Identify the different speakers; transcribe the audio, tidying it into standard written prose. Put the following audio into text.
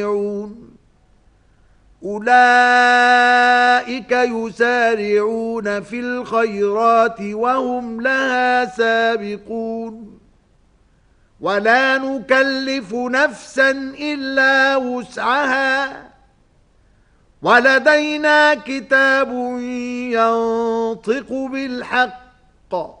Speaker 1: أولئك يسارعون في الخيرات وهم لها سابقون ولا نكلف نفسا إلا وسعها ولدينا كتاب ينطق بالحق